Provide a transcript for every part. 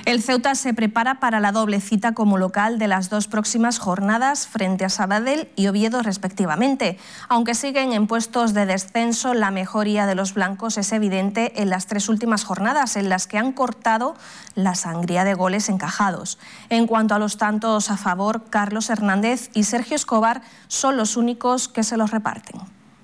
El Ceuta se prepara para la doble cita como local de las dos próximas jornadas frente a Sabadell y Oviedo respectivamente. Aunque siguen en puestos de descenso, la mejoría de los blancos es evidente en las tres últimas jornadas, en las que han cortado la sangría de goles encajados. En cuanto a los tantos a favor, Carlos Hernández y Sergio Escobar son los únicos que se los reparten.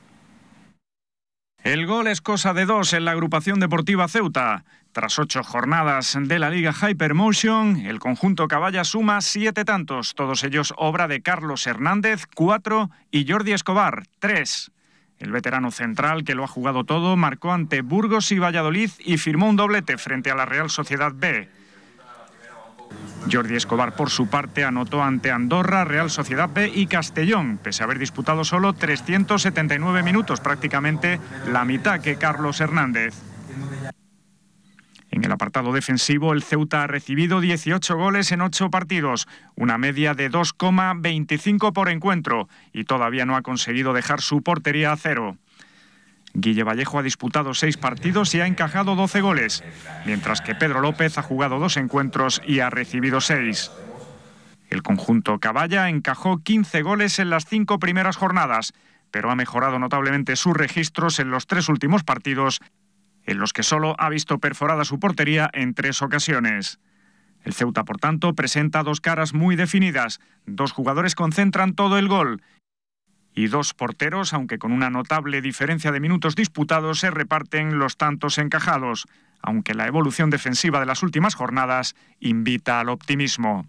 El gol es cosa de dos en la agrupación deportiva Ceuta. Tras 8 jornadas de la Liga Hypermotion, el conjunto Caballa suma 7 tantos, todos ellos obra de Carlos Hernández, 4, y Jordi Escobar, 3. El veterano central, que lo ha jugado todo, marcó ante Burgos y Valladolid y firmó un doblete frente a la Real Sociedad B. Jordi Escobar, por su parte, anotó ante Andorra, Real Sociedad B y Castellón, pese a haber disputado solo 379 minutos, prácticamente la mitad que Carlos Hernández. En el apartado defensivo, el Ceuta ha recibido 18 goles en 8 partidos, una media de 2,25 por encuentro, y todavía no ha conseguido dejar su portería a cero. Guille Vallejo ha disputado 6 partidos y ha encajado 12 goles, mientras que Pedro López ha jugado 2 encuentros y ha recibido 6. El conjunto Caballa encajó 15 goles en las 5 primeras jornadas, pero ha mejorado notablemente sus registros en los 3 últimos partidos, en los que solo ha visto perforada su portería en 3 ocasiones. El Ceuta, por tanto, presenta 2 caras muy definidas. 2 jugadores concentran todo el gol y 2 porteros, aunque con una notable diferencia de minutos disputados, se reparten los tantos encajados, aunque la evolución defensiva de las últimas jornadas invita al optimismo.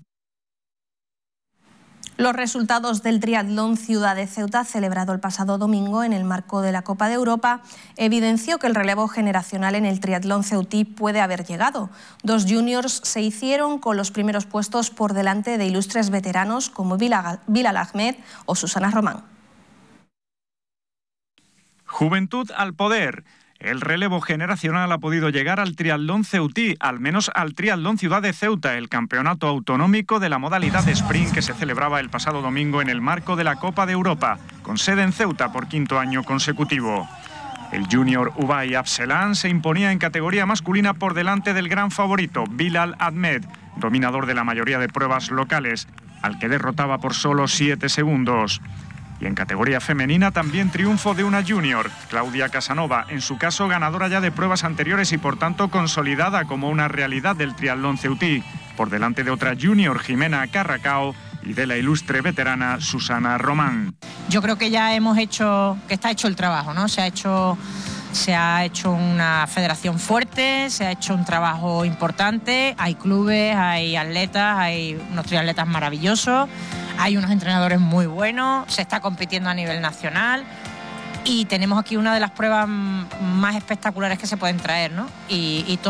Los resultados del triatlón Ciudad de Ceuta, celebrado el pasado domingo en el marco de la Copa de Europa, evidenció que el relevo generacional en el triatlón ceutí puede haber llegado. 2 juniors se hicieron con los primeros puestos por delante de ilustres veteranos como Bilal Ahmed o Susana Román. Juventud al poder. El relevo generacional ha podido llegar al triatlón ceutí, al menos al triatlón Ciudad de Ceuta, el campeonato autonómico de la modalidad de sprint que se celebraba el pasado domingo en el marco de la Copa de Europa, con sede en Ceuta por 5º año consecutivo. El junior Ubay Abselan se imponía en categoría masculina por delante del gran favorito, Bilal Ahmed, dominador de la mayoría de pruebas locales, al que derrotaba por solo 7 segundos. Y en categoría femenina también triunfo de una junior, Claudia Casanova, en su caso ganadora ya de pruebas anteriores y por tanto consolidada como una realidad del triatlón ceutí, por delante de otra junior, Jimena Carracao, y de la ilustre veterana Susana Román. Yo creo que ya está hecho el trabajo, ¿no? Se ha hecho una federación fuerte, se ha hecho un trabajo importante, hay clubes, hay atletas, hay unos triatletas maravillosos, hay unos entrenadores muy buenos, se está compitiendo a nivel nacional y tenemos aquí una de las pruebas más espectaculares que se pueden traer, ¿no? Y